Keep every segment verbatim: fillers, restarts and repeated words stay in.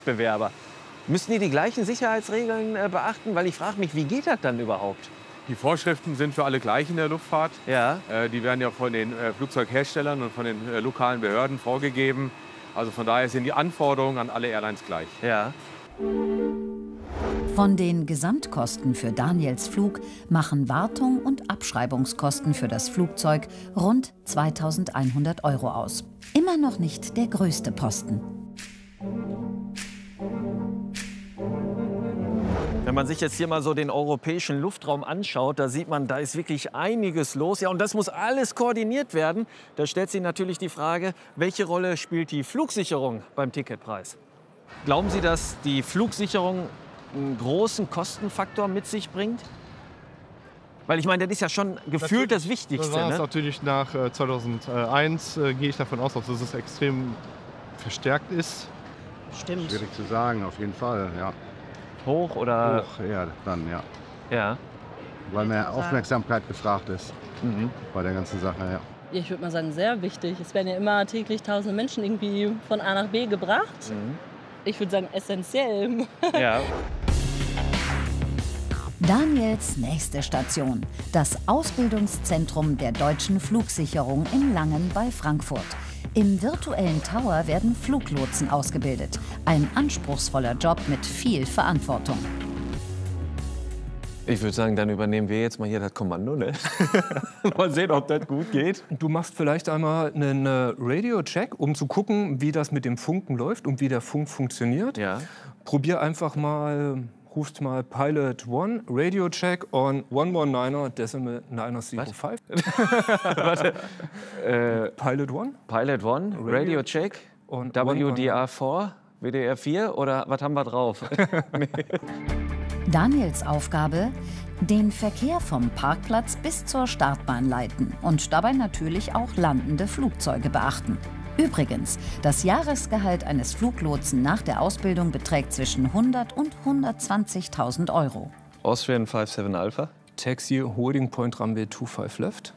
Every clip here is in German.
Bewerber. Müssen die die gleichen Sicherheitsregeln äh, beachten? Weil ich frage mich, wie geht das dann überhaupt? Die Vorschriften sind für alle gleich in der Luftfahrt. Ja. Äh, die werden ja von den äh, Flugzeugherstellern und von den äh, lokalen Behörden vorgegeben. Also von daher sind die Anforderungen an alle Airlines gleich. Ja. Von den Gesamtkosten für Daniels Flug machen Wartung und Abschreibungskosten für das Flugzeug rund zweitausendeinhundert Euro aus. Immer noch nicht der größte Posten. Wenn man sich jetzt hier mal so den europäischen Luftraum anschaut, da sieht man, da ist wirklich einiges los. Ja, und das muss alles koordiniert werden. Da stellt sich natürlich die Frage, welche Rolle spielt die Flugsicherung beim Ticketpreis? Glauben Sie, dass die Flugsicherung einen großen Kostenfaktor mit sich bringt? Weil ich meine, das ist ja schon gefühlt das Wichtigste. Das war es ne? natürlich nach äh, zweitausendeins, äh, gehe ich davon aus, dass es extrem verstärkt ist. Stimmt. Schwierig zu sagen, auf jeden Fall, ja. Hoch oder? Hoch, ja, dann, ja. Ja. Weil mehr Aufmerksamkeit gefragt ist mhm. bei der ganzen Sache, ja. Ich würde mal sagen, sehr wichtig. Es werden ja immer täglich tausende Menschen irgendwie von A nach B gebracht. Mhm. Ich würde sagen, essentiell. Ja. Daniels nächste Station, das Ausbildungszentrum der Deutschen Flugsicherung in Langen bei Frankfurt. Im virtuellen Tower werden Fluglotsen ausgebildet. Ein anspruchsvoller Job mit viel Verantwortung. Ich würde sagen, dann übernehmen wir jetzt mal hier das Kommando. Ne? Mal sehen, ob das gut geht. Du machst vielleicht einmal einen Radio-Check, um zu gucken, wie das mit dem Funken läuft und wie der Funk funktioniert. Ja. Probier einfach mal, rufst mal Pilot One, Radio-Check on one one niner decimal niner zero five. Warte. äh, Pilot One? Pilot One, Radio-Check und W D R vier, W D R vier oder was haben wir drauf? Nee. Daniels Aufgabe? Den Verkehr vom Parkplatz bis zur Startbahn leiten und dabei natürlich auch landende Flugzeuge beachten. Übrigens, das Jahresgehalt eines Fluglotsen nach der Ausbildung beträgt zwischen hundert und hundertzwanzigtausend Euro. Austrian five seven Alpha. Taxi Holding Point Runway two five left.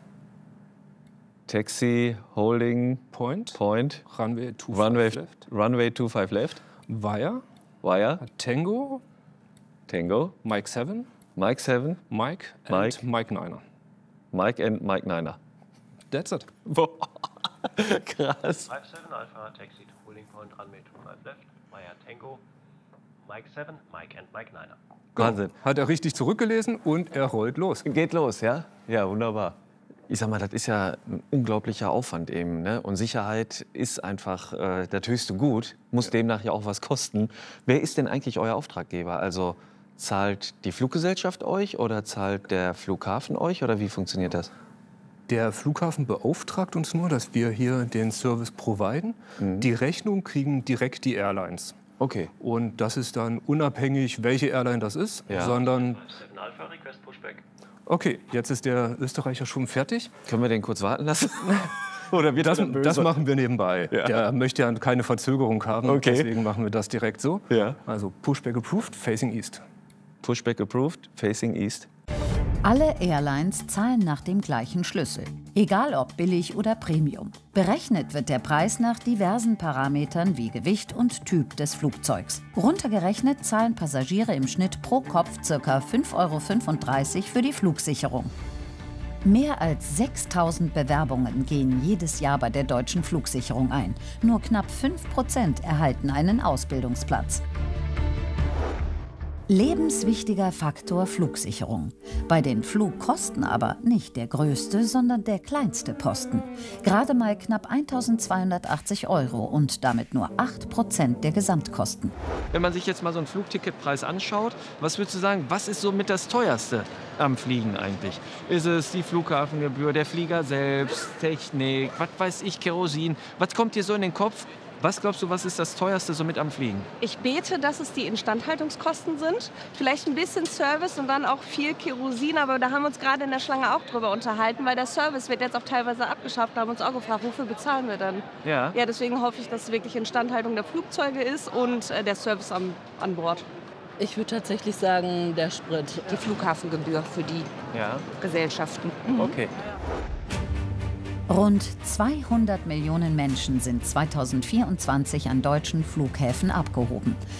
Taxi Holding Point. Point. Runway two five Runway, left. Runway two five left. Wire. Wire. Tango. Tango. Mike seven. Mike seven. Mike and Mike. Mike niner. Mike and Mike niner. That's it. Krass. five seven Alpha, Taxi to Holding Point, Runway two five left, Wire Tango, Mike seven, Mike and Mike niner. Wahnsinn. Hat er richtig zurückgelesen und er rollt los. Geht los, ja? Ja, wunderbar. Ich sag mal, das ist ja ein unglaublicher Aufwand eben. Ne? Und Sicherheit ist einfach äh, das höchste Gut, muss ja demnach ja auch was kosten. Wer ist denn eigentlich euer Auftraggeber? Also zahlt die Fluggesellschaft euch oder zahlt der Flughafen euch oder wie funktioniert das? Der Flughafen beauftragt uns nur, dass wir hier den Service providen. Mhm. Die Rechnung kriegen direkt die Airlines. Okay. Und das ist dann unabhängig, welche Airline das ist, ja, sondern... seven Alpha, Request Pushback. Okay, jetzt ist der Österreicher schon fertig. Können wir den kurz warten lassen? Oder wird das, das machen wir nebenbei. Ja. Der möchte ja keine Verzögerung haben, okay, deswegen machen wir das direkt so. Ja. Also Pushback approved, facing east. Pushback approved, facing east. Alle Airlines zahlen nach dem gleichen Schlüssel, egal ob billig oder Premium. Berechnet wird der Preis nach diversen Parametern wie Gewicht und Typ des Flugzeugs. Runtergerechnet zahlen Passagiere im Schnitt pro Kopf ca. fünf Euro fünfunddreißig für die Flugsicherung. Mehr als sechstausend Bewerbungen gehen jedes Jahr bei der Deutschen Flugsicherung ein. Nur knapp fünf Prozent erhalten einen Ausbildungsplatz. Lebenswichtiger Faktor Flugsicherung. Bei den Flugkosten aber nicht der größte, sondern der kleinste Posten. Gerade mal knapp eintausendzweihundertachtzig Euro und damit nur acht Prozent der Gesamtkosten. Wenn man sich jetzt mal so einen Flugticketpreis anschaut, was würdest du sagen, was ist so mit das teuerste am Fliegen eigentlich? Ist es die Flughafengebühr, der Flieger selbst, Technik, was weiß ich, Kerosin? Was kommt dir so in den Kopf? Was glaubst du, was ist das teuerste so mit am Fliegen? Ich bete, dass es die Instandhaltungskosten sind. Vielleicht ein bisschen Service und dann auch viel Kerosin. Aber da haben wir uns gerade in der Schlange auch drüber unterhalten, weil der Service wird jetzt auch teilweise abgeschafft. Da haben wir uns auch gefragt, wofür bezahlen wir dann? Ja. Ja, deswegen hoffe ich, dass es wirklich Instandhaltung der Flugzeuge ist und äh, der Service am, an Bord. Ich würde tatsächlich sagen, der Sprit. Die Flughafengebühr für die ja. Gesellschaften. Mhm. Okay. Rund zweihundert Millionen Menschen sind zweitausendvierundzwanzig an deutschen Flughäfen abgehoben.